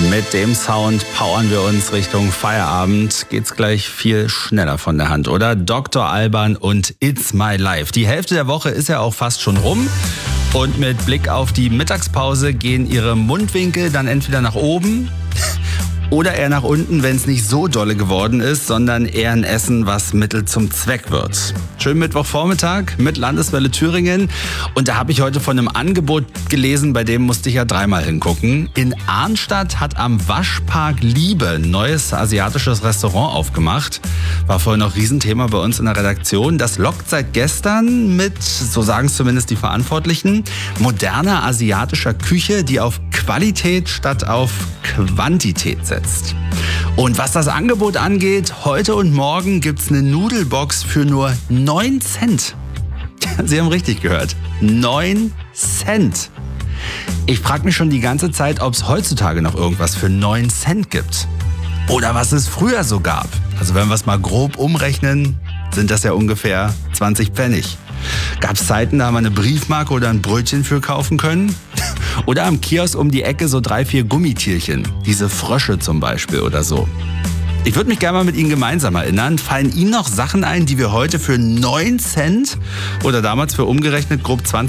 Mit dem Sound powern wir uns Richtung Feierabend. Geht's gleich viel schneller von der Hand, oder? Dr. Alban und It's My Life. Die Hälfte der Woche ist ja auch fast schon rum. Und mit Blick auf die Mittagspause gehen Ihre Mundwinkel dann entweder nach oben oder eher nach unten, wenn es nicht so dolle geworden ist, sondern eher ein Essen, was Mittel zum Zweck wird. Schönen Mittwochvormittag mit Landeswelle Thüringen. Und da habe ich heute von einem Angebot gelesen, bei dem musste ich ja dreimal hingucken. In Arnstadt hat am Waschpark Liebe ein neues asiatisches Restaurant aufgemacht. War vorher noch Riesenthema bei uns in der Redaktion. Das lockt seit gestern mit, so sagen es zumindest die Verantwortlichen, moderner asiatischer Küche, die auf Qualität statt auf Quantität setzt. Und was das Angebot angeht, heute und morgen gibt's eine Nudelbox für nur 9 Cent. Sie haben richtig gehört, 9 Cent. Ich frage mich schon die ganze Zeit, ob es heutzutage noch irgendwas für 9 Cent gibt. Oder was es früher so gab. Also wenn wir es mal grob umrechnen, sind das ja ungefähr 20 Pfennig. Gab es Zeiten, da haben wir eine Briefmarke oder ein Brötchen für kaufen können? Oder am Kiosk um die Ecke so 3, 4 Gummitierchen. Diese Frösche zum Beispiel oder so. Ich würde mich gerne mal mit Ihnen gemeinsam erinnern. Fallen Ihnen noch Sachen ein, die wir heute für 9 Cent oder damals für umgerechnet grob 20